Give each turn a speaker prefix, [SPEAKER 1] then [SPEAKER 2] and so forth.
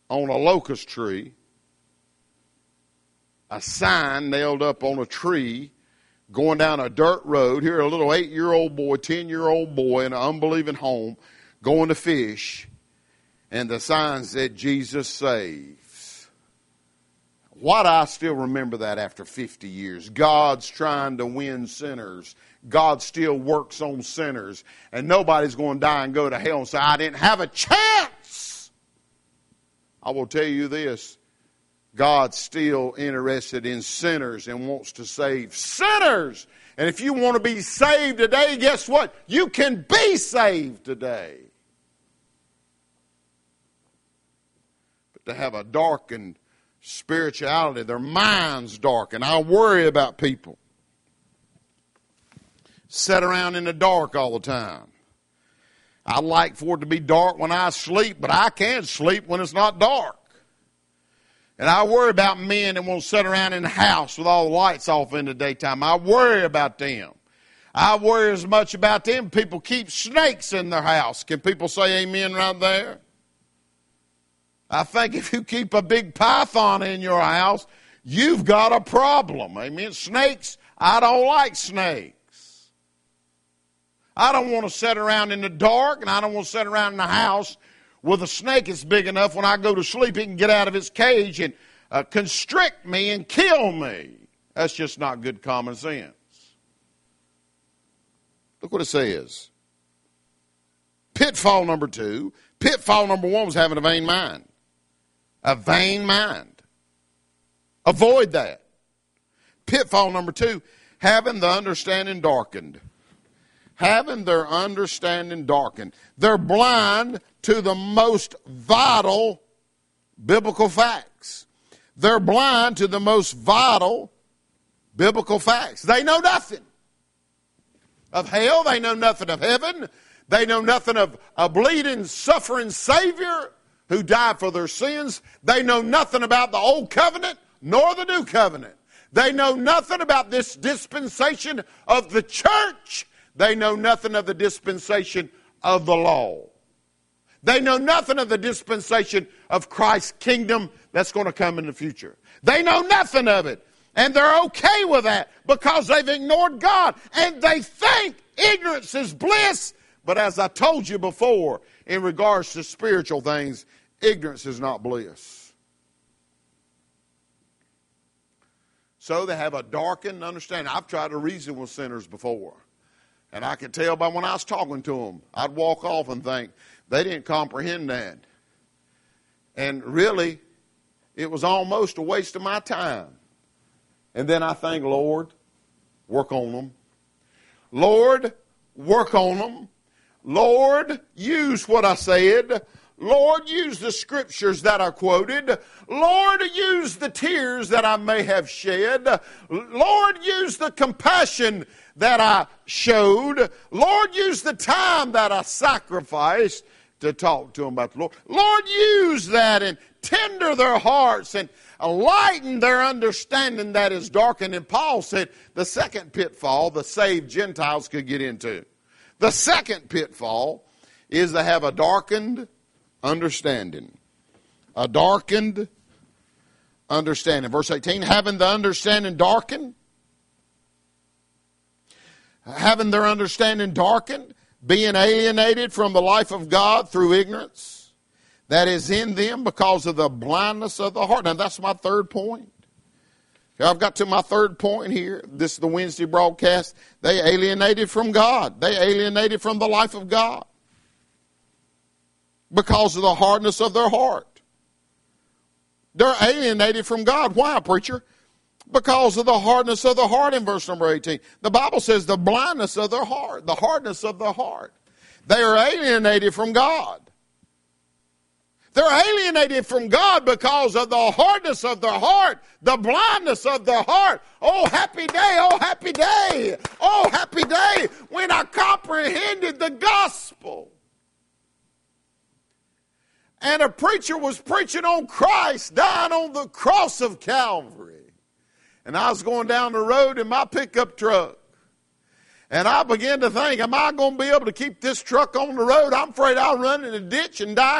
[SPEAKER 1] on a locust tree, a sign nailed up on a tree, going down a dirt road. Here, a little 8-year-old boy, 10-year-old boy in an unbelieving home, going to fish, and the sign said, Jesus saves. Why do I still remember that after 50 years? God's trying to win sinners. God still works on sinners. And nobody's going to die and go to hell and say, I didn't have a chance. I will tell you this. God's still interested in sinners and wants to save sinners. And if you want to be saved today, guess what? You can be saved today. But to have a darkened spirituality, their minds darkened. I worry about people. Sit around in the dark all the time. I like for it to be dark when I sleep, but I can't sleep when it's not dark. And I worry about men that won't sit around in the house with all the lights off in the daytime. I worry about them. I worry as much about them. People keep snakes in their house. Can people say amen right there? I think if you keep a big python in your house, you've got a problem. Amen. Snakes, I don't like snakes. I don't want to sit around in the dark, and I don't want to sit around in the house with a snake that's big enough when I go to sleep, it can get out of its cage and constrict me and kill me. That's just not good common sense. Look what it says. Pitfall number 2. Pitfall number 1 was having a vain mind. A vain mind. Avoid that. Pitfall number 2, having the understanding darkened. Having their understanding darkened. They're blind to the most vital biblical facts. They're blind to the most vital biblical facts. They know nothing of hell. They know nothing of heaven. They know nothing of a bleeding, suffering Savior who died for their sins. They know nothing about the old covenant nor the new covenant. They know nothing about this dispensation of the church. They know nothing of the dispensation of the law. They know nothing of the dispensation of Christ's kingdom that's going to come in the future. They know nothing of it. And they're okay with that because they've ignored God. And they think ignorance is bliss. But as I told you before, in regards to spiritual things, ignorance is not bliss. So they have a darkened understanding. I've tried to reason with sinners before. And I could tell by when I was talking to them, I'd walk off and think, they didn't comprehend that. And really, it was almost a waste of my time. And then I think, Lord, work on them. Lord, work on them. Lord, use what I said. Lord, use the scriptures that I quoted. Lord, use the tears that I may have shed. Lord, use the compassion that I showed. Lord, use the time that I sacrificed to talk to them about the Lord. Lord, use that and tender their hearts and lighten their understanding that is darkened. And Paul said the second pitfall the saved Gentiles could get into. The second pitfall is to have a darkened understanding. A darkened understanding. Verse 18, having the understanding darkened. Having their understanding darkened, being alienated from the life of God through ignorance that is in them because of the blindness of the heart. Now that's my third point. I've got to my third point here. This is the Wednesday broadcast. They alienated from God. They alienated from the life of God because of the hardness of their heart. They're alienated from God. Why, preacher? Because of the hardness of the heart in verse number 18. The Bible says the blindness of their heart, the hardness of their heart. They are alienated from God. They're alienated from God because of the hardness of their heart, the blindness of their heart. Oh, happy day, oh, happy day, oh, happy day when I comprehended the gospel. And a preacher was preaching on Christ dying on the cross of Calvary. And I was going down the road in my pickup truck. And I began to think, am I going to be able to keep this truck on the road? I'm afraid I'll run in a ditch and die